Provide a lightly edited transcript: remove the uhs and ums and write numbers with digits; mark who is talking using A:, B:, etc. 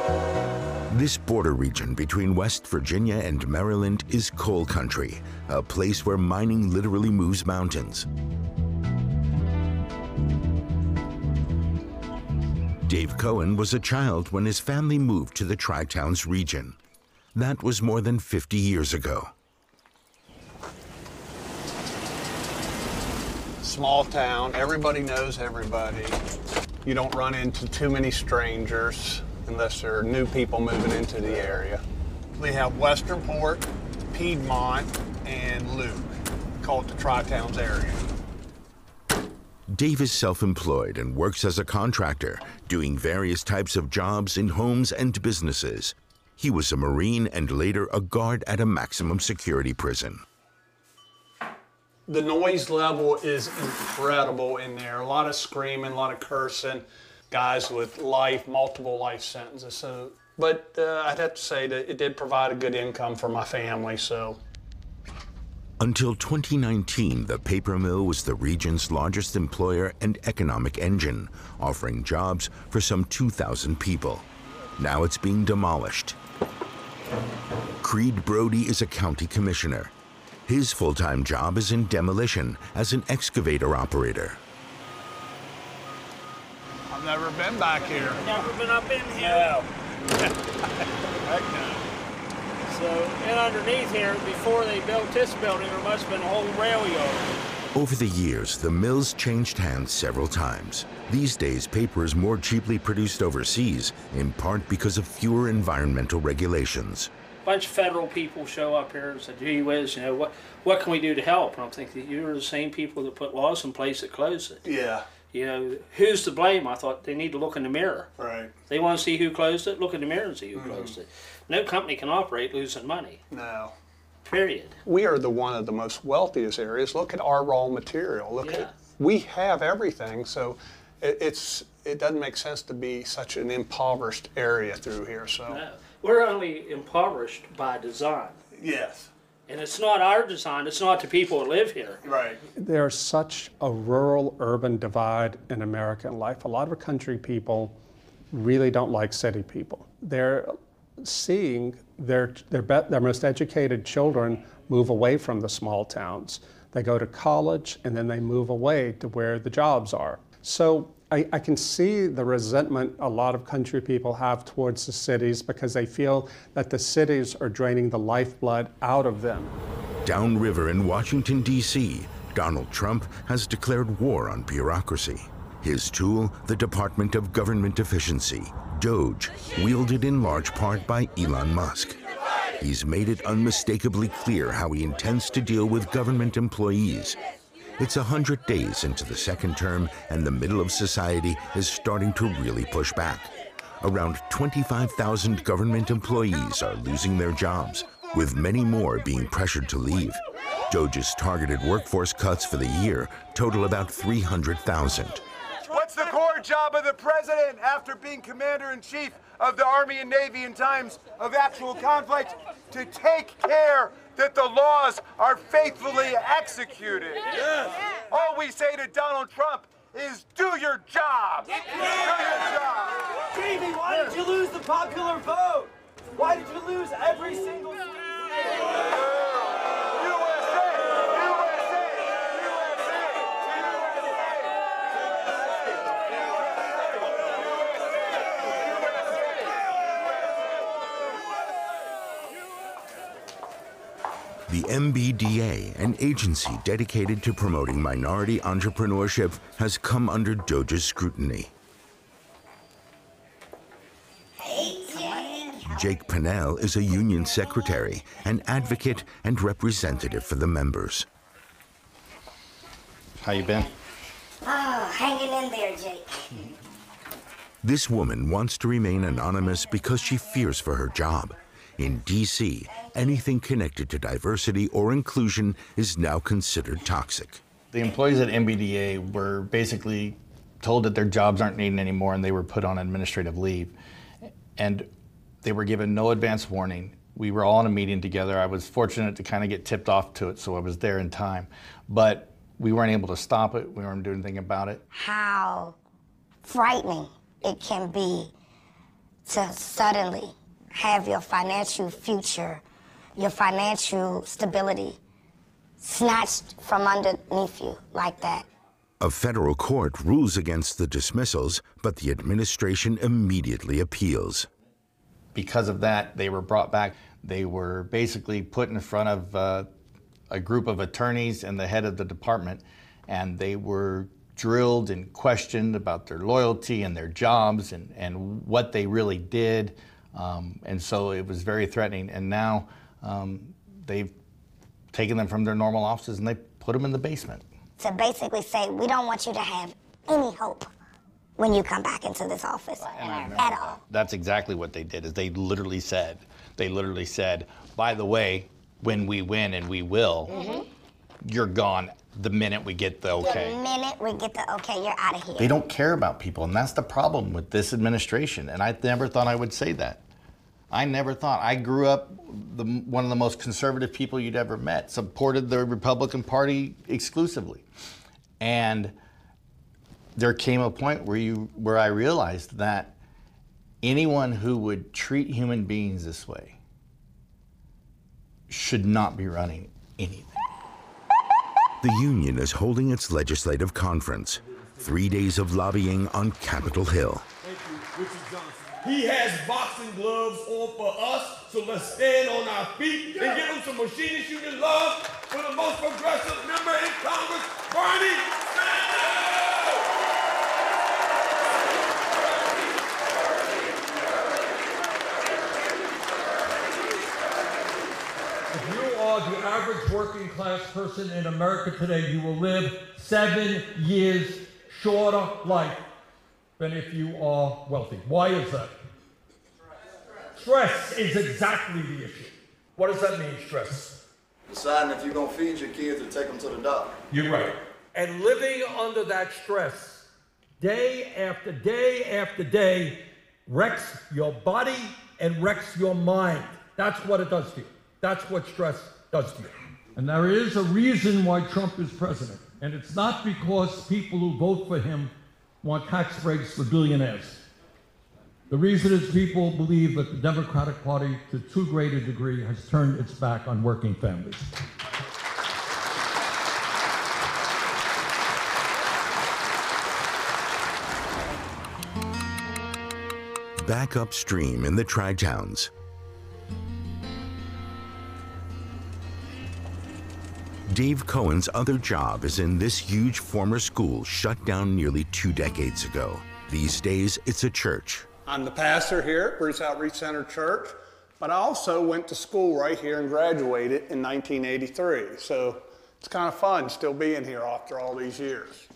A: This border region between West Virginia and Maryland is coal country, a place where mining literally moves mountains. Dave Cohen was a child when his family moved to the Tri-Towns region. That was more than 50 years ago.
B: Small town, everybody knows everybody. You don't run into too many strangers unless there are new people moving into the area. We have Westernport, Piedmont, and Luke. We call it the Tri-Towns area.
A: Dave is self-employed and works as a contractor, doing various types of jobs in homes and businesses. He was a Marine and later a guard at a maximum security prison.
B: The noise level is incredible in there. A lot of screaming, a lot of cursing, guys with multiple life sentences. But I'd have to say that it did provide a good income for my family, so.
A: Until 2019, the paper mill was the region's largest employer and economic engine, offering jobs for some 2,000 people. Now it's being demolished. Creed Brody is a county commissioner. His full-time job is in demolition as an excavator operator.
B: I've never been back here.
C: Never been up in here?
B: No. Heck no.
C: So, and underneath here, before they built this building, there must have been a whole rail yard.
A: Over the years, the mills changed hands several times. These days, paper is more cheaply produced overseas, in part because of fewer environmental regulations.
C: A bunch of federal people show up here and say, gee whiz, you know, what can we do to help? And I'm thinking, you're the same people that put laws in place that close it.
B: Yeah.
C: You know, who's to blame? I thought they need to look in the mirror.
B: Right.
C: They want to see who closed it, look in the mirror and see who closed it. No company can operate losing money.
B: No.
C: Period.
B: We are one of the most wealthiest areas. Look at our raw material. We have everything, so it doesn't make sense to be such an impoverished area through here. So
C: No. We're only impoverished by design.
B: yes,
C: And it's not our design, it's not the people that live here.
B: right.
D: There's such a rural-urban divide in American life. A lot of our country people really don't like city people. They're seeing their most educated children move away from the small towns. They go to college and then they move away to where the jobs are. So I can see the resentment a lot of country people have towards the cities because they feel that the cities are draining the lifeblood out of them.
A: Downriver in Washington, D.C., Donald Trump has declared war on bureaucracy. His tool, the Department of Government Efficiency, DOGE, wielded in large part by Elon Musk. He's made it unmistakably clear how he intends to deal with government employees. It's 100 days into the second term, and the middle of society is starting to really push back. Around 25,000 government employees are losing their jobs, with many more being pressured to leave. DOGE's targeted workforce cuts for the year total about 300,000.
E: What's the core job of the president after being commander-in-chief of the Army and Navy in times of actual conflict? To take care that the laws are faithfully executed. Yes. All we say to Donald Trump is do your job. Do your job.
F: Davey, why did you lose the popular vote? Why did you lose every single state?
A: The MBDA, an agency dedicated to promoting minority entrepreneurship, has come under DOGE's scrutiny. Jake Pinnell is a union secretary, an advocate and representative for the members.
G: How you been?
H: Oh, hanging in there, Jake.
A: This woman wants to remain anonymous because she fears for her job. In D.C., anything connected to diversity or inclusion is now considered toxic.
G: The employees at MBDA were basically told that their jobs aren't needed anymore and they were put on administrative leave. And they were given no advance warning. We were all in a meeting together. I was fortunate to kind of get tipped off to it, so I was there in time. But we weren't able to stop it. We weren't doing anything about it.
H: How frightening it can be to suddenly have your financial future, your financial stability snatched from underneath you like that.
A: A federal court rules against the dismissals, but the administration immediately appeals.
G: Because of that, they were brought back. They were basically put in front of a group of attorneys and the head of the department, and they were drilled and questioned about their loyalty and their jobs and what they really did. And so it was very threatening. And now they've taken them from their normal offices and they put them in the basement.
H: To basically say, we don't want you to have any hope when you come back into this office at all.
G: That's exactly what they did, is they literally said, by the way, when we win, and we will, you're gone the minute we get the okay.
H: The minute we get the okay, you're out of here.
G: They don't care about people, and that's the problem with this administration, and I never thought I would say that. I never thought. I grew up one of the most conservative people you'd ever met, supported the Republican Party exclusively. And there came a point where I realized that anyone who would treat human beings this way should not be running anything.
A: The union is holding its legislative conference. 3 days of lobbying on Capitol Hill.
I: Thank you, Richard Johnson. He has boxing gloves on for us, so let's stand on our feet and give him some Machinists Union love for the most progressive member in Congress, Bernie Sanders! If you are the average working class person in America today, you will live 7 years shorter life than if you are wealthy. Why is that? Stress is exactly the issue. What does that mean, stress?
J: Deciding if you're going to feed your kids or take them to the doctor.
I: You're right. And living under that stress, day after day after day, wrecks your body and wrecks your mind. That's what it does to you. That's what stress does to you. And there is a reason why Trump is president. And it's not because people who vote for him want tax breaks for billionaires. The reason is people believe that the Democratic Party, to too great a degree, has turned its back on working families.
A: Back upstream in the Tri-Towns. Dave Cohen's other job is in this huge former school shut down nearly 2 decades ago. These days, it's a church.
B: I'm the pastor here at Bruce Outreach Center Church, but I also went to school right here and graduated in 1983. So it's kind of fun still being here after all these years.